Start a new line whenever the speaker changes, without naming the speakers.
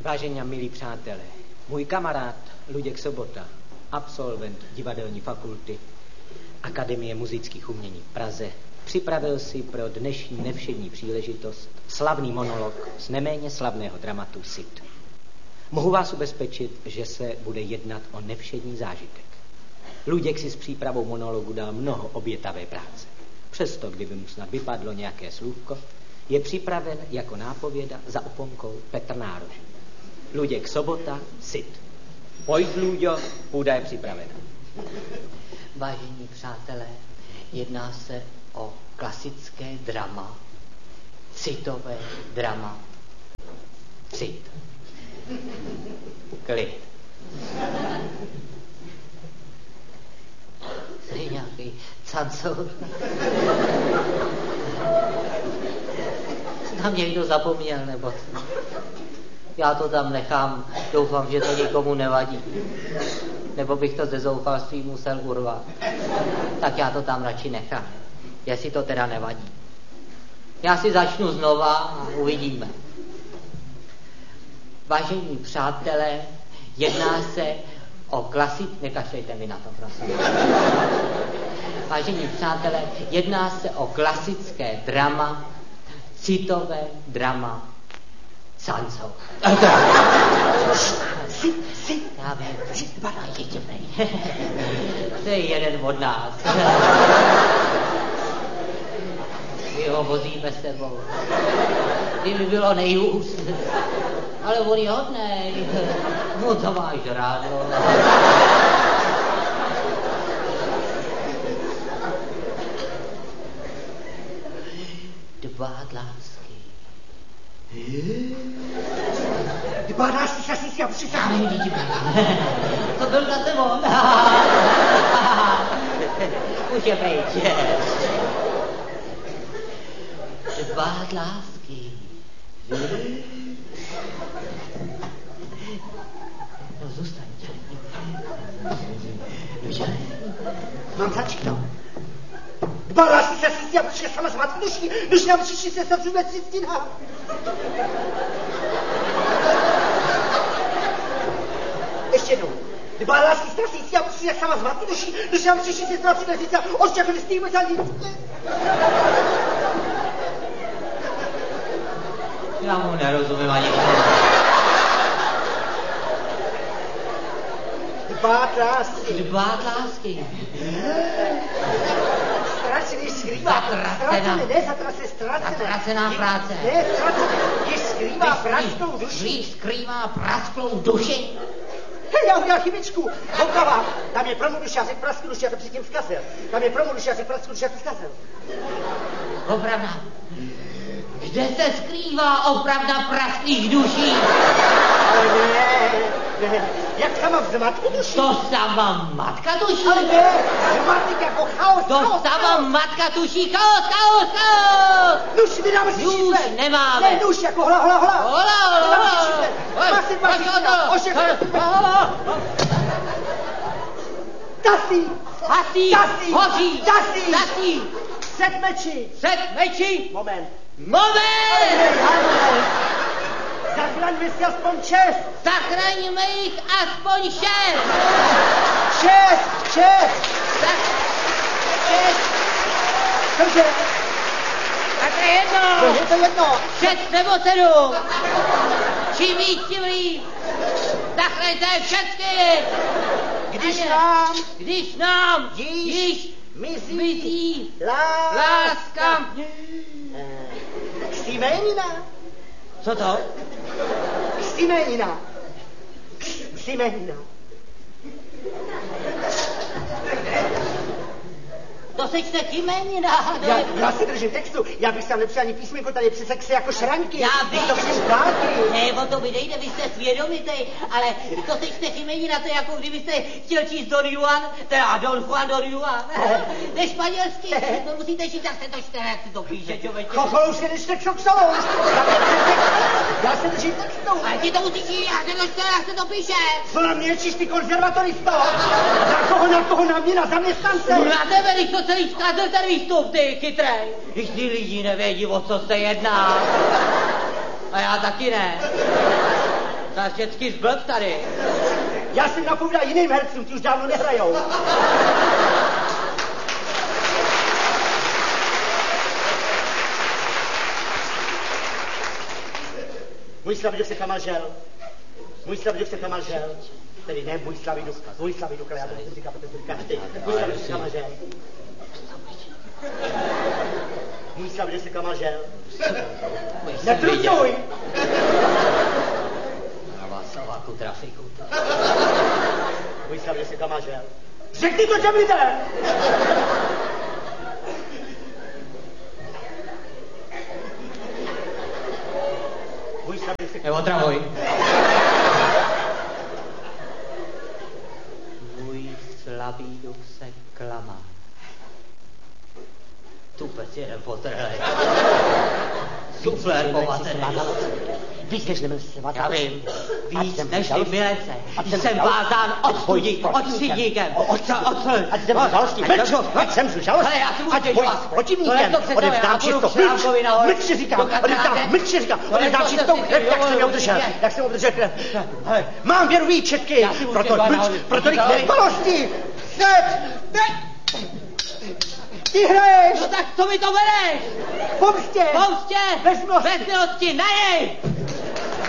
Vážení a milí přátelé, můj kamarád Luděk Sobota, absolvent divadelní fakulty Akademie muzických umění v Praze, připravil si pro dnešní nevšední příležitost slavný monolog z neméně slavného dramatu Cid. Mohu vás ubezpečit, že se bude jednat o nevšední zážitek. Luděk si s přípravou monologu dal mnoho obětavé práce. Přesto, kdyby mu snad vypadlo nějaké slůvko, je připraven jako nápověda za oponkou Petr Nárož. Luděk Sobota, Cid. Pojď, Luďo, půda je připravena.
Vážení přátelé, jedná se o klasické drama, citové drama. Cid. Klid. To je nějaký cancour. Tam někdo zapomněl, nebo co? Já to tam nechám, doufám, že to nikomu nevadí. Nebo bych to ze zoufalství musel urvat. Tak já to tam radši nechám, jestli to teda nevadí. Já si začnu znova a uvidíme. Vážení přátelé, jedná se o nekašlejte mi na to, prosím. Vážení přátelé, jedná se o klasické drama, citové drama Cancour. Já vím, to je jeden od nás. My ho vozíme s sebou. Kdyby bylo nejhůř. Ale on je hodnej. No to máš rád. Dbát lásky.
Dbát lásky, šasníci a přišel.
Já nevidím. To byl zase on. Už je pryč. Dbát lásky. No zůstaň.
Mám začít to. Dbát lásky, šasníci a přišel sama z matky duší, když nám přišli se zavříme cizina. Ještě jednou. Dbát lásky, šasníci a přišel sama z matky duší, když nám přišli se zavříme cizina. Ošťakli stýme za nic.
Já mu nerozumím ani.
Dbát lásky.
Dbát lásky.
Ztracený skrývá.
Zatracená práce.
Ne, ztracený. Když skrývá pražskou duši.
Když skrývá pražskou duši.
Já udělal chybičku. Houkavá. Tam je promu duši, já řekl pražskou duši, já to předtím zkazil. Tam je promu duši, já řekl pražskou duši, já to zkazil.
Opravda. Kde se skrývá opravda pražských duší?
Ale ne. Jak sama v zmatku duší?
To sama matka tuší.
Ale ne, zmatek jako chaos.
To sama matka tuší. Chaos.
Nuž, my dáme si čísle.
Nemáme.
Ne, nuž, jako hola. Dáme si čísle. Má si dva ošek. Tasí.
Hoří.
Tasí. Set meči. Moment. Zachraňme si aspoň 6.
Zachraňme jich aspoň 6.
6. Dobře.
Tak je jedno.
Je to jedno.
6 nebo 7. Čím víc, tím líp. Zachraňte všechny. Když nám již mizí láska.
Křimenina.
Co to?
Křimenina.
To sečte Chimenina.
Já si držím textu. Já bych tam nepřijal ani písmenko, tady je přece ksy jako šranky.
Já vím.
To chceš dálky.
Ne, o to mi nejde, vy jste svědomitej, ale to sečte Chimenina, to je jako kdybyste chtěl číst Don Juan, teda Don Juan. Ne španělsky, to musíte číst, jak se to čte, jak se to píše, člověče.
Chocholo, už se nečte křoksolou. Já se držím textu.
Ale ti to musíš číst, jak se to čte, jak se to píše.
Co na mě číš, ty konzervatoristo? Na koho na mě, na zaměstnance?
Na tebe, když to celý zkazil ten výstup, ty chytrej. Když ty lidi nevědí, o co se jedná. A já taky ne. Nás vždycky zblb tady.
Já jsem napovídal jiným hercům, ti už dávno nehrajou. Můj Slaviduch se Kamal žel. Můj Slaviduch se Kamal žel. Tedy ne můj Slaviduch, ale já to říkám, protože říkáš ty. Můj Slaviduch se Kamal žel. Můj Slaviduch se Kamal žel. Netrucuj!
Na Václaváku trafiku.
Můj Slaviduch se Kamal žel. Řekni to těm lidem! Můj Slaviduch se Kamal žel.
Neotravuj. Můj Slaviduch se klamá. Tupec jeden potrhlej. Suflér povatený.
Víc než nebyl svatý.
Já vím, víc než ty milece. Jsem vázán odstudníkem.
Ať jsem žalostí, ať jsem žalostí.
Ale já si
ať boj s protivníkem. Odevzdám čistou, mlč si říkám, odevzdám čistou krev, jak jsem je udržel, Ale mám věru výčetky, proto nedbalosti. Ty hraješ!
No tak co mi to bereš?
Pomstě!
Pomstě!
Bezmilosti!
Bezmilosti, na něj!